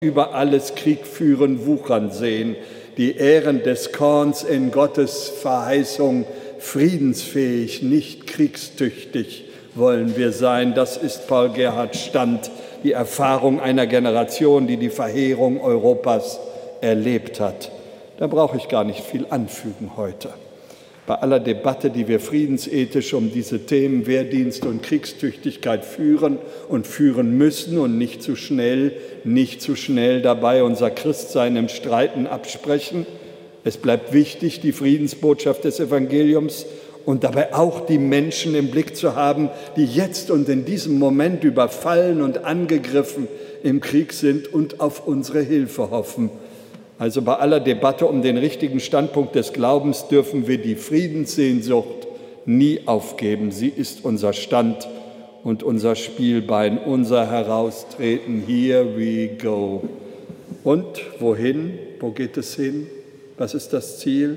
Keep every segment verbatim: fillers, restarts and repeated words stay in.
über alles Krieg führen, wuchern sehen. Die Ähren des Korns in Gottes Verheißung, friedensfähig, nicht kriegstüchtig wollen wir sein. Das ist Paul Gerhards Stand, die Erfahrung einer Generation, die die Verheerung Europas erlebt hat. Da brauche ich gar nicht viel anfügen heute. Bei aller Debatte, die wir friedensethisch um diese Themen Wehrdienst und Kriegstüchtigkeit führen und führen müssen und nicht zu schnell, nicht zu schnell dabei unser Christsein im Streiten absprechen. Es bleibt wichtig, die Friedensbotschaft des Evangeliums und dabei auch die Menschen im Blick zu haben, die jetzt und in diesem Moment überfallen und angegriffen im Krieg sind und auf unsere Hilfe hoffen. Also bei aller Debatte um den richtigen Standpunkt des Glaubens dürfen wir die Friedenssehnsucht nie aufgeben. Sie ist unser Stand und unser Spielbein, unser Heraustreten. Here we go. Und wohin? Wo geht es hin? Was ist das Ziel?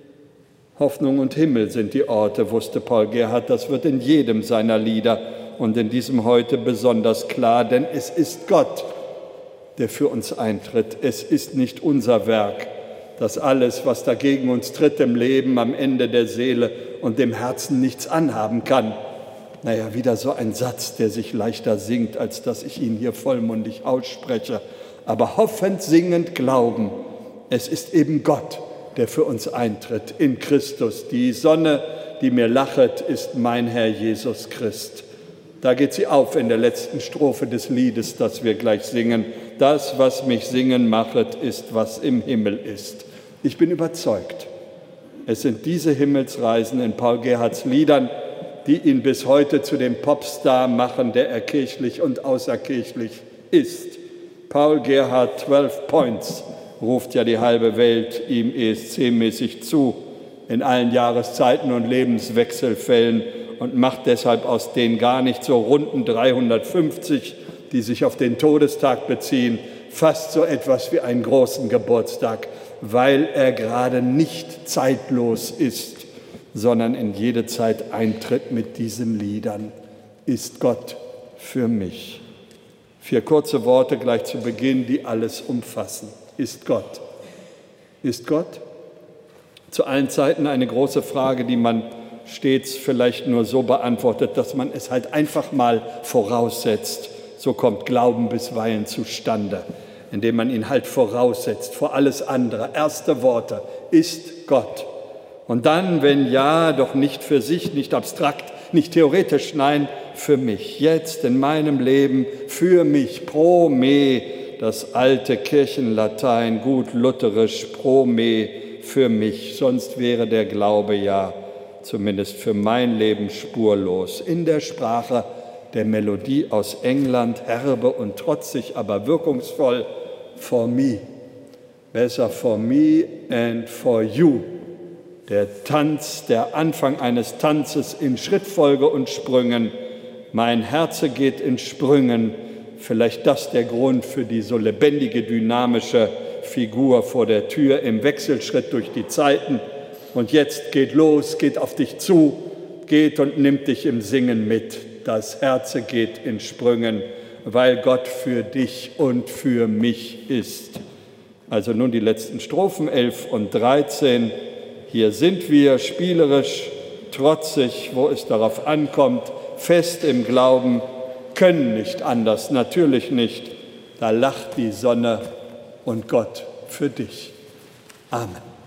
Hoffnung und Himmel sind die Orte, wusste Paul Gerhard. Das wird in jedem seiner Lieder und in diesem heute besonders klar, denn es ist Gott, der für uns eintritt. Es ist nicht unser Werk, dass alles, was dagegen uns tritt im Leben, am Ende der Seele und dem Herzen nichts anhaben kann. Naja, wieder so ein Satz, der sich leichter singt, als dass ich ihn hier vollmundig ausspreche. Aber hoffend, singend glauben, es ist eben Gott, der für uns eintritt in Christus. Die Sonne, die mir lachet, ist mein Herr Jesus Christ. Da geht sie auf in der letzten Strophe des Liedes, das wir gleich singen. Das, was mich singen machet, ist, was im Himmel ist. Ich bin überzeugt, es sind diese Himmelsreisen in Paul Gerhards Liedern, die ihn bis heute zu dem Popstar machen, der er kirchlich und außerkirchlich ist. Paul Gerhard, zwölf Points, ruft ja die halbe Welt ihm E S C-mäßig zu, in allen Jahreszeiten und Lebenswechselfällen, und macht deshalb aus den gar nicht so runden dreihundertfünfzig, die sich auf den Todestag beziehen, fast so etwas wie einen großen Geburtstag, weil er gerade nicht zeitlos ist, sondern in jede Zeit eintritt mit diesen Liedern. Ist Gott für mich? Vier kurze Worte gleich zu Beginn, die alles umfassen. Ist Gott? Ist Gott? Zu allen Zeiten eine große Frage, die man stets vielleicht nur so beantwortet, dass man es halt einfach mal voraussetzt. So kommt Glauben bisweilen zustande, indem man ihn halt voraussetzt vor alles andere. Erste Worte, ist Gott. Und dann, wenn ja, doch nicht für sich, nicht abstrakt, nicht theoretisch, nein, für mich, jetzt in meinem Leben, für mich, pro me, das alte Kirchenlatein, gut lutherisch, pro me, für mich, sonst wäre der Glaube ja zumindest für mein Leben spurlos. In der Sprache der Melodie aus England, herbe und trotzig, aber wirkungsvoll, for me, besser for me and for you. Der Tanz, der Anfang eines Tanzes in Schrittfolge und Sprüngen. Mein Herze geht in Sprüngen. Vielleicht das der Grund für die so lebendige, dynamische Figur vor der Tür im Wechselschritt durch die Zeiten. Und jetzt geht los, geht auf dich zu, geht und nimmt dich im Singen mit. Das Herze geht in Sprüngen, weil Gott für dich und für mich ist. Also nun die letzten Strophen, elf und dreizehn. Hier sind wir spielerisch, trotzig, wo es darauf ankommt, fest im Glauben, können nicht anders, natürlich nicht. Da lacht die Sonne und Gott für dich. Amen.